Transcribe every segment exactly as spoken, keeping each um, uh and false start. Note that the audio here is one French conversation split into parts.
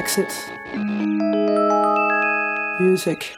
Exit. Music.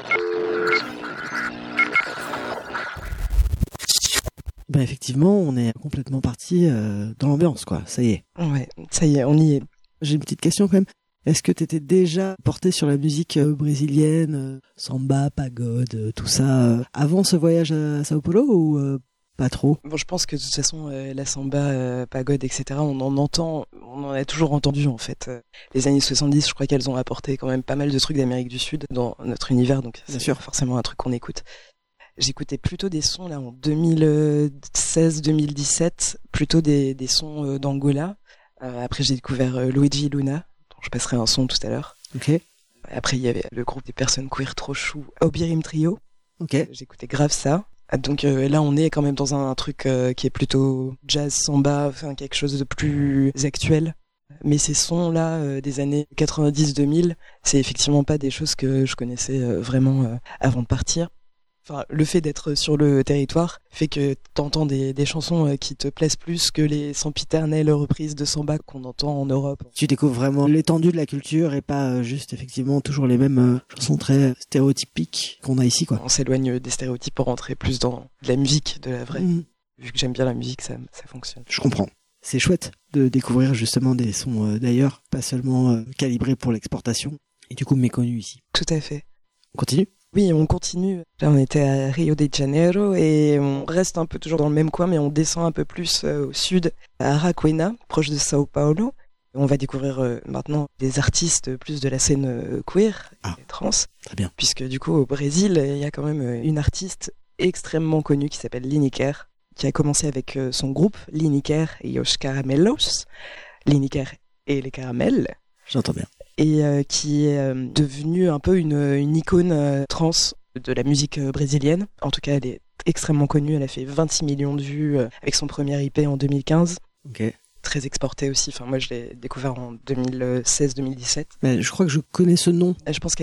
Ben effectivement, on est complètement parti euh, dans l'ambiance, quoi. Ça y est. Ouais, ça y est, on y est. J'ai une petite question quand même. Est-ce que t'étais déjà porté sur la musique euh, brésilienne, euh, samba, pagode, euh, tout ça, euh, avant ce voyage à Sao Paulo ou euh, pas trop? Bon, je pense que de toute façon, euh, la samba, euh, pagode, et cetera, on en entend, on en a toujours entendu en fait. Euh, les années soixante-dix, je crois qu'elles ont apporté quand même pas mal de trucs d'Amérique du Sud dans notre univers, donc c'est Bien sûr. forcément un truc qu'on écoute. J'écoutais plutôt des sons là en deux mille seize deux mille dix-sept, plutôt des, des sons euh, d'Angola. Euh, après, j'ai découvert euh, Luigi Luna, dont je passerai un son tout à l'heure. Ok. Après, il y avait le groupe des personnes queer trop chou, Obirim Trio. Ok. J'écoutais grave ça. Donc euh, là, on est quand même dans un, un truc euh, qui est plutôt jazz, samba, enfin quelque chose de plus actuel. Mais ces sons-là euh, des années quatre-vingt-dix deux mille, c'est effectivement pas des choses que je connaissais euh, vraiment euh, avant de partir. Enfin, le fait d'être sur le territoire fait que t'entends des, des chansons euh, qui te plaisent plus que les sempiternelles reprises de samba qu'on entend en Europe. Tu découvres vraiment l'étendue de la culture et pas euh, juste effectivement toujours les mêmes euh, chansons très stéréotypiques qu'on a ici, quoi. On s'éloigne des stéréotypes pour rentrer plus dans de la musique, de la vraie. Mmh. Vu que j'aime bien la musique, ça, ça fonctionne. Je comprends. C'est chouette de découvrir justement des sons euh, d'ailleurs, pas seulement euh, calibrés pour l'exportation et du coup méconnus ici. Tout à fait. On continue ? Oui, on continue. Là, on était à Rio de Janeiro et on reste un peu toujours dans le même coin, mais on descend un peu plus euh, au sud, à Araquena, proche de Sao Paulo. On va découvrir euh, maintenant des artistes plus de la scène euh, queer Ah, et trans. Très bien. Puisque du coup, au Brésil, il y a quand même euh, une artiste extrêmement connue qui s'appelle Lineker, qui a commencé avec euh, son groupe Lineker et os Caramelos. Lineker et les caramels. J'entends bien. Et euh, qui est euh, devenue un peu une, une icône euh, trans de la musique euh, brésilienne. En tout cas, elle est extrêmement connue. Elle a fait vingt-six millions de vues euh, avec son premier I P en deux mille quinze. Ok. Très exporté aussi. Enfin, moi, je l'ai découvert en deux mille seize deux mille dix-sept. Mais je crois que je connais ce nom. Je pense qu'elle